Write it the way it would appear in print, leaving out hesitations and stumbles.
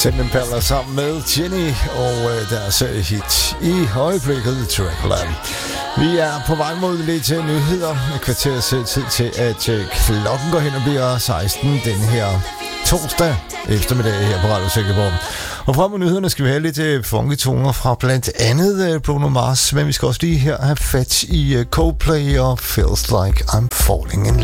Tame Impala sammen med Jenny og deres hit i øjeblikket Dracula. Vi er på vej mod lidt til nyheder. Et kvarters tid til, at klokken går hen og bliver 16 den her torsdag eftermiddag her på Radio Silkeborg. Og frem mod nyhederne skal vi have lidt funky toner fra blandt andet Bruno Mars, men vi skal også lige her have fat i Coldplay og Feels Like I'm Falling in Love.